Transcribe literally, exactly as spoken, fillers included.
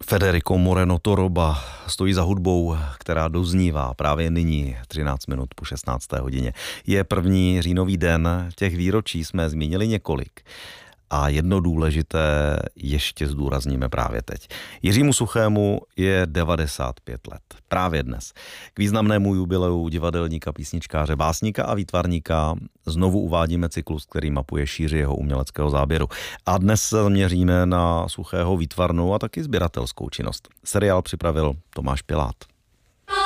Federico Moreno Torroba stojí za hudbou, která doznívá právě nyní, třináct minut po šestnácté hodině. Je první říjnový den, těch výročí jsme zmínili několik. A jedno důležité ještě zdůrazníme právě teď. Jiřímu Suchému je devadesát pět let. Právě dnes. K významnému jubileu divadelníka, písničkáře, básníka a výtvarníka znovu uvádíme cyklus, který mapuje šíři jeho uměleckého záběru. A dnes se zaměříme na Suchého výtvarnou a taky sběratelskou činnost. Seriál připravil Tomáš Pilát.